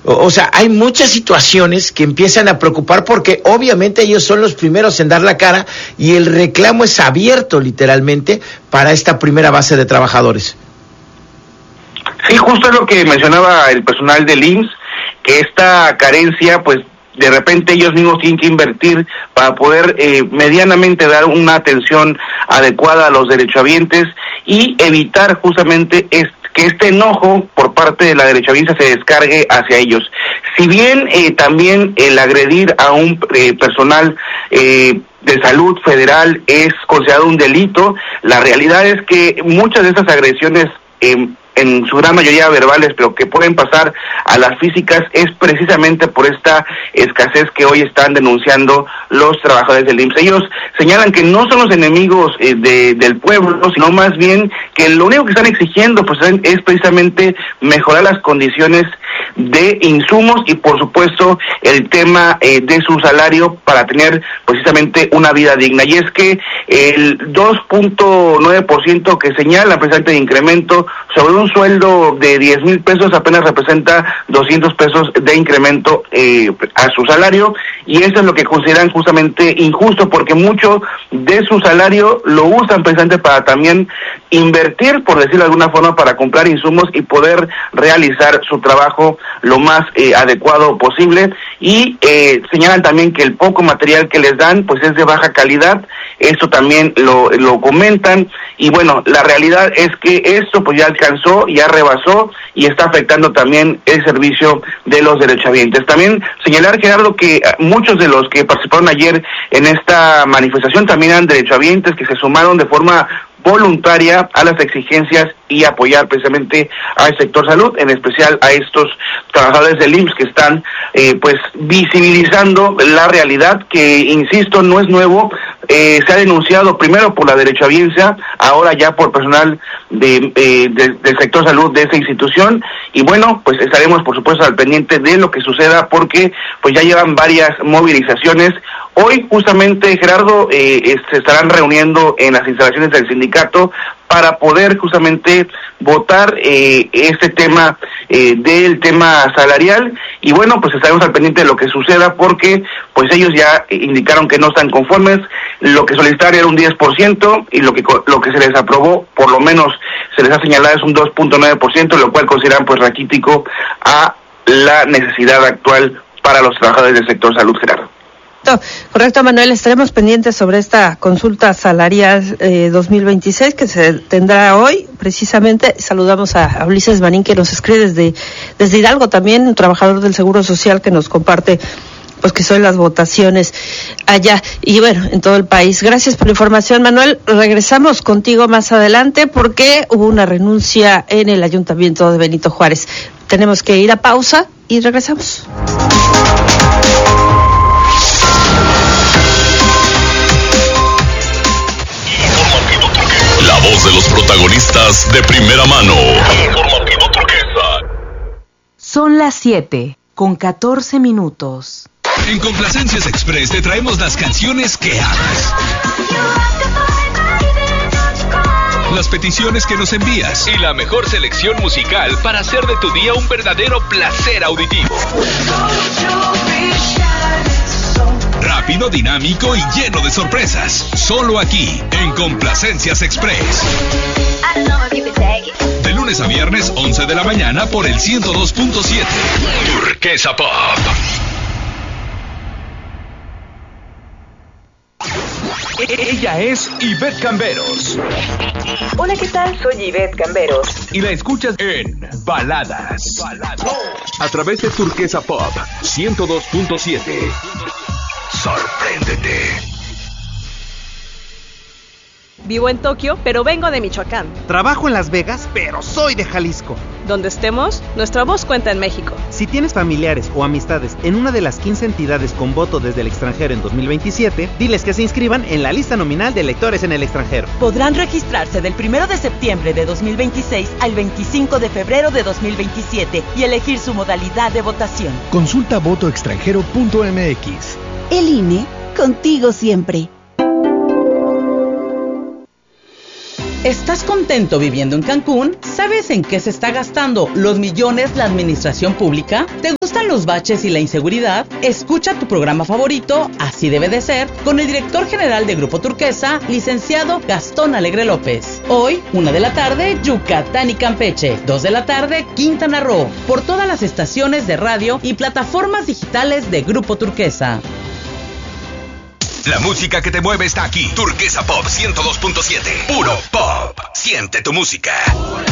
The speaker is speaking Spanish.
O sea, hay muchas situaciones que empiezan a preocupar porque obviamente ellos son los primeros en dar la cara y el reclamo es abierto literalmente para esta primera base de trabajadores. Sí, justo es lo que mencionaba el personal del IMSS, que esta carencia, pues de repente ellos mismos tienen que invertir para poder medianamente dar una atención adecuada a los derechohabientes y evitar justamente que este enojo por parte de la derechohabiencia se descargue hacia ellos. Si bien también el agredir a un personal de salud federal es considerado un delito, la realidad es que muchas de estas agresiones en su gran mayoría verbales, pero que pueden pasar a las físicas, es precisamente por esta escasez que hoy están denunciando los trabajadores del IMSS. Ellos señalan que no son los enemigos del pueblo, sino más bien que lo único que están exigiendo pues es precisamente mejorar las condiciones de insumos y por supuesto el tema de su salario para tener precisamente una vida digna. Y es que el 2.9% que señala precisamente de incremento sobre un sueldo de 10,000 pesos apenas representa 200 pesos de incremento a su salario, y eso es lo que consideran justamente injusto, porque mucho de su salario lo usan precisamente para también invertir, por decirlo de alguna forma, para comprar insumos y poder realizar su trabajo lo más adecuado posible, y señalan también que el poco material que les dan pues es de baja calidad. Esto también lo comentan, y bueno, la realidad es que esto pues ya alcanzó, ya rebasó y está afectando también el servicio de los derechohabientes. También señalar, Gerardo, que muchos de los que participaron ayer en esta manifestación también eran derechohabientes que se sumaron de forma voluntaria a las exigencias y apoyar precisamente al sector salud, en especial a estos trabajadores del IMSS que están pues visibilizando la realidad que, insisto, no es nuevo. Se ha denunciado primero por la derechohabiencia, ahora ya por personal del sector salud de esa institución, y bueno, pues estaremos por supuesto al pendiente de lo que suceda, porque pues ya llevan varias movilizaciones. Hoy justamente, Gerardo, se estarán reuniendo en las instalaciones del sindicato para poder justamente votar este tema del tema salarial, y bueno, pues estaremos al pendiente de lo que suceda, porque pues ellos ya indicaron que no están conformes. Lo que solicitaron era un 10% y lo que se les aprobó, por lo menos se les ha señalado, es un 2.9%, lo cual consideran pues raquítico a la necesidad actual para los trabajadores del sector salud, Gerardo. Correcto, Manuel, estaremos pendientes sobre esta consulta salarial 2026 que se tendrá hoy, precisamente. Saludamos a Ulises Marín, que nos escribe desde Hidalgo, también un trabajador del Seguro Social, que nos comparte pues que son las votaciones allá y bueno, en todo el país. Gracias por la información, Manuel. Regresamos contigo más adelante porque hubo una renuncia en el Ayuntamiento de Benito Juárez. Tenemos que ir a pausa y regresamos. La voz de los protagonistas de primera mano. Informativo Turquesa. Son las 7:14. En Complacencias Express te traemos las canciones que amas, las peticiones que nos envías y la mejor selección musical para hacer de tu día un verdadero placer auditivo. Rápido, dinámico y lleno de sorpresas. Solo aquí, en Complacencias Express. De lunes a viernes, 11 de la mañana, por el 102.7. Turquesa Pop. Ella es Ivette Camberos. Hola, ¿qué tal? Soy Ivette Camberos. Y la escuchas en Baladas. A través de Turquesa Pop 102.7. Sorpréndete. Vivo en Tokio, pero vengo de Michoacán. Trabajo en Las Vegas, pero soy de Jalisco. Donde estemos, nuestra voz cuenta en México. Si tienes familiares o amistades en una de las 15 entidades con voto desde el extranjero en 2027, diles que se inscriban en la lista nominal de electores en el extranjero. Podrán registrarse del 1 de septiembre de 2026 al 25 de febrero de 2027 y elegir su modalidad de votación. Consulta votoextranjero.mx. El INE, contigo siempre. ¿Estás contento viviendo en Cancún? ¿Sabes en qué se está gastando los millones la administración pública? ¿Te gustan los baches y la inseguridad? Escucha tu programa favorito, Así debe de ser, con el director general de Grupo Turquesa, licenciado Gastón Alegre López. Hoy, 1 de la tarde, Yucatán y Campeche. 2 de la tarde, Quintana Roo. Por todas las estaciones de radio y plataformas digitales de Grupo Turquesa. La música que te mueve está aquí. Turquesa Pop 102.7. Puro pop. Siente tu música.